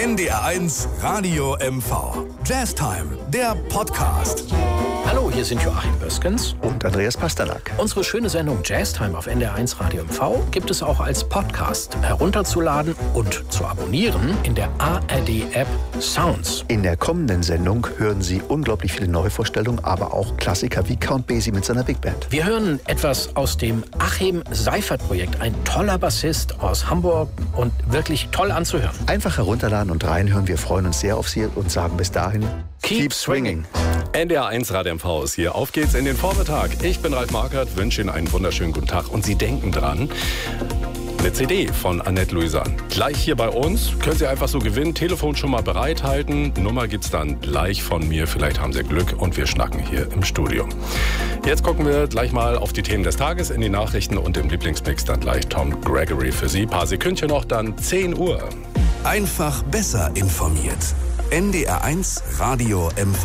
NDR1 Radio MV. Jazztime, der Podcast. Hallo, hier sind Joachim Böskens und Andreas Pasternak. Unsere schöne Sendung Jazztime auf NDR1 Radio MV gibt es auch als Podcast herunterzuladen und zu abonnieren in der ARD-App Sounds. In der kommenden Sendung hören Sie unglaublich viele Neuvorstellungen, aber auch Klassiker wie Count Basie mit seiner Big Band. Wir hören etwas aus dem Achim Seifert-Projekt, ein toller Bassist aus Hamburg und wirklich toll anzuhören. Einfach herunterladen und reinhören. Wir freuen uns sehr auf Sie und sagen bis dahin, keep swinging. NDR1 Radio MV ist hier. Auf geht's in den Vormittag. Ich bin Ralf Markert, wünsche Ihnen einen wunderschönen guten Tag. Und Sie denken dran, eine CD von Annette Louisan. Gleich hier bei uns. Können Sie einfach so gewinnen. Telefon schon mal bereithalten. Nummer gibt's dann gleich von mir. Vielleicht haben Sie Glück und wir schnacken hier im Studio. Jetzt gucken wir gleich mal auf die Themen des Tages in die Nachrichten und im Lieblingsmix dann gleich Tom Gregory für Sie. Ein paar Sekündchen noch, dann 10 Uhr. Einfach besser informiert. NDR1 Radio MV.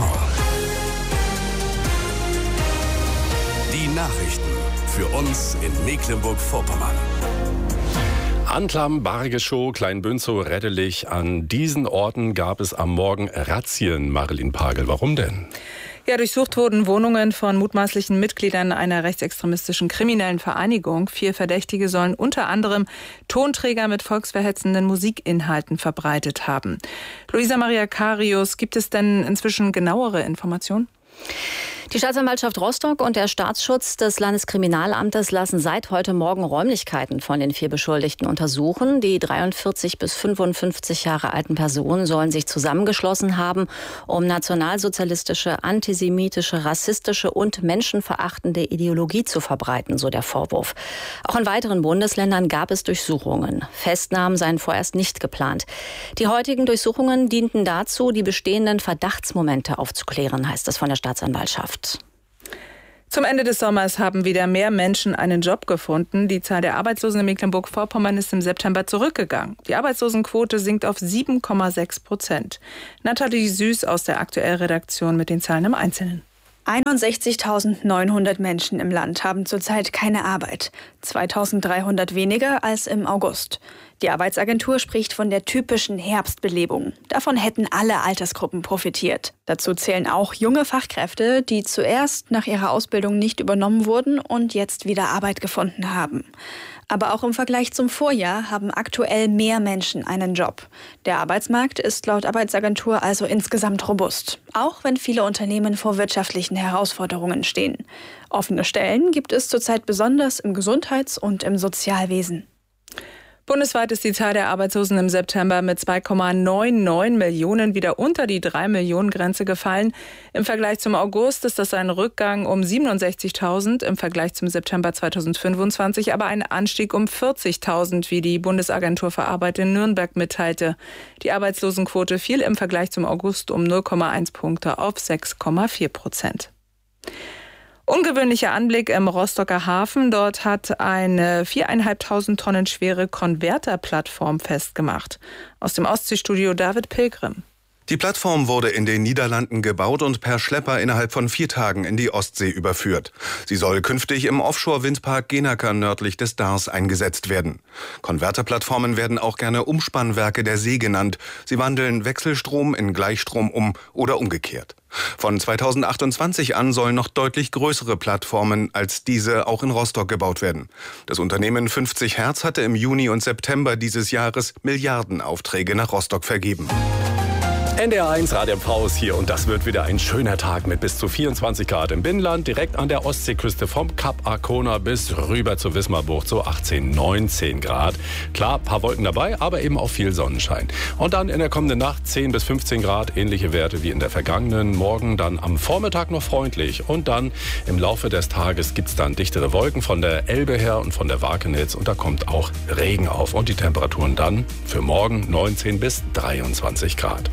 Die Nachrichten für uns in Mecklenburg-Vorpommern. Anklam, Bargeschow, Kleinbünzow, Reddelich. An diesen Orten gab es am Morgen Razzien, Marilyn Pagel. Warum denn? Ja, durchsucht wurden Wohnungen von mutmaßlichen Mitgliedern einer rechtsextremistischen kriminellen Vereinigung. 4 Verdächtige sollen unter anderem Tonträger mit volksverhetzenden Musikinhalten verbreitet haben. Luisa Maria Karius, gibt es denn inzwischen genauere Informationen? Die Staatsanwaltschaft Rostock und der Staatsschutz des Landeskriminalamtes lassen seit heute Morgen Räumlichkeiten von den 4 Beschuldigten untersuchen. Die 43 bis 55 Jahre alten Personen sollen sich zusammengeschlossen haben, um nationalsozialistische, antisemitische, rassistische und menschenverachtende Ideologie zu verbreiten, so der Vorwurf. Auch in weiteren Bundesländern gab es Durchsuchungen. Festnahmen seien vorerst nicht geplant. Die heutigen Durchsuchungen dienten dazu, die bestehenden Verdachtsmomente aufzuklären, heißt es von der Staatsanwaltschaft. Zum Ende des Sommers haben wieder mehr Menschen einen Job gefunden. Die Zahl der Arbeitslosen in Mecklenburg-Vorpommern ist im September zurückgegangen. Die Arbeitslosenquote sinkt auf 7,6%. Nathalie Süß aus der Aktuell-Redaktion mit den Zahlen im Einzelnen. 61.900 Menschen im Land haben zurzeit keine Arbeit. 2.300 weniger als im August. Die Arbeitsagentur spricht von der typischen Herbstbelebung. Davon hätten alle Altersgruppen profitiert. Dazu zählen auch junge Fachkräfte, die zuerst nach ihrer Ausbildung nicht übernommen wurden und jetzt wieder Arbeit gefunden haben. Aber auch im Vergleich zum Vorjahr haben aktuell mehr Menschen einen Job. Der Arbeitsmarkt ist laut Arbeitsagentur also insgesamt robust, auch wenn viele Unternehmen vor wirtschaftlichen Herausforderungen stehen. Offene Stellen gibt es zurzeit besonders im Gesundheits- und im Sozialwesen. Bundesweit ist die Zahl der Arbeitslosen im September mit 2,99 Millionen wieder unter die 3-Millionen-Grenze gefallen. Im Vergleich zum August ist das ein Rückgang um 67.000, im Vergleich zum September 2025 aber ein Anstieg um 40.000, wie die Bundesagentur für Arbeit in Nürnberg mitteilte. Die Arbeitslosenquote fiel im Vergleich zum August um 0,1 Punkte auf 6,4%. Ungewöhnlicher Anblick im Rostocker Hafen. Dort hat eine 4.500 Tonnen schwere Konverterplattform festgemacht. Aus dem Ostseestudio David Pilgrim. Die Plattform wurde in den Niederlanden gebaut und per Schlepper innerhalb von 4 Tagen in die Ostsee überführt. Sie soll künftig im Offshore-Windpark Genaker nördlich des Dars eingesetzt werden. Konverterplattformen werden auch gerne Umspannwerke der See genannt. Sie wandeln Wechselstrom in Gleichstrom um oder umgekehrt. Von 2028 an sollen noch deutlich größere Plattformen als diese auch in Rostock gebaut werden. Das Unternehmen 50 Hertz hatte im Juni und September dieses Jahres Milliardenaufträge nach Rostock vergeben. NDR1 Radio MV ist hier und das wird wieder ein schöner Tag mit bis zu 24 Grad im Binnenland, direkt an der Ostseeküste vom Kap Arkona bis rüber zur Wismarbucht, so 18, 19 Grad. Klar, paar Wolken dabei, aber eben auch viel Sonnenschein. Und dann in der kommenden Nacht 10 bis 15 Grad, ähnliche Werte wie in der vergangenen. Morgen dann am Vormittag noch freundlich und dann im Laufe des Tages gibt's dann dichtere Wolken von der Elbe her und von der Wakenitz und da kommt auch Regen auf und die Temperaturen dann für morgen 19 bis 23 Grad.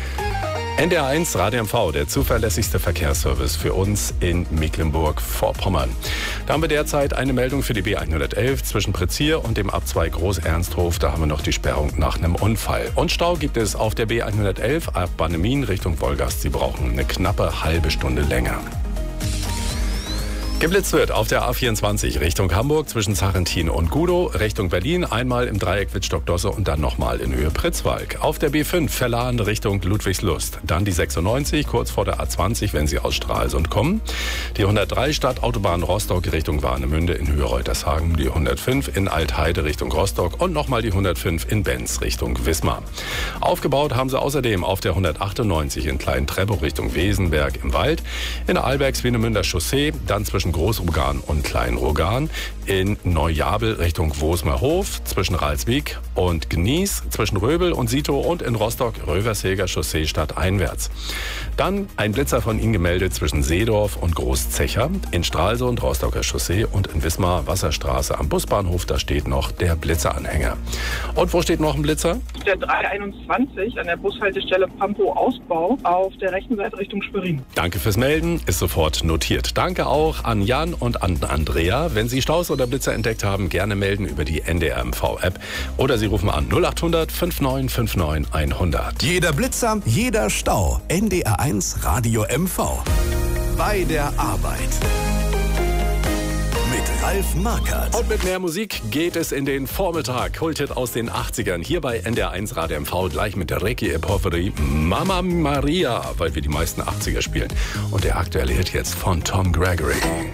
NDR1 Radio MV, der zuverlässigste Verkehrsservice für uns in Mecklenburg-Vorpommern. Da haben wir derzeit eine Meldung für die B111 zwischen Prezier und dem Abzweig Groß-Ernsthof. Da haben wir noch die Sperrung nach einem Unfall. Und Stau gibt es auf der B111 ab Bannemin Richtung Wolgast. Sie brauchen eine knappe halbe Stunde länger. Geblitzt wird auf der A24 Richtung Hamburg zwischen Sarrentin und Gudow, Richtung Berlin, einmal im Dreieck Wittstock-Dosse und dann nochmal in Höhe Pritzwalk. Auf der B5 Verlahen Richtung Ludwigslust. Dann die 96 kurz vor der A20, wenn Sie aus Stralsund kommen. Die 103 Stadtautobahn Rostock Richtung Warnemünde in Höhe Reutershagen. Die 105 in Altheide Richtung Rostock und nochmal die 105 in Benz Richtung Wismar. Aufgebaut haben sie außerdem auf der 198 in Klein-Treptow Richtung Wesenberg im Wald. In der Alberg-Swinemünder Chaussee, dann zwischen Großrogan und Kleinrogan, in Neujabel Richtung Wosmerhof, zwischen Ralswiek und Gnies, zwischen Röbel und Sito und in Rostock Röversheger Chaussee stadteinwärts. Dann ein Blitzer von Ihnen gemeldet zwischen Seedorf und Großzecher, in Stralsund Rostocker Chaussee und in Wismar Wasserstraße am Busbahnhof, da steht noch der Blitzeranhänger. Und wo steht noch ein Blitzer? Der 321 an der Bushaltestelle Pampo-Ausbau auf der rechten Seite Richtung Schwerin. Danke fürs Melden, ist sofort notiert. Danke auch an Jan und an Andrea. Wenn Sie Staus oder Blitzer entdeckt haben, gerne melden über die NDR MV-App oder Sie rufen an 0800 5959 100. Jeder Blitzer, jeder Stau. NDR1 Radio MV. Bei der Arbeit. Mit Ralf Markert. Und mit mehr Musik geht es in den Vormittag. Kulthit aus den 80ern. Hier bei NDR1 Radio MV gleich mit der Ricky Epoveri Mama Maria, weil wir die meisten 80er spielen. Und der aktuelle Hit jetzt von Tom Gregory.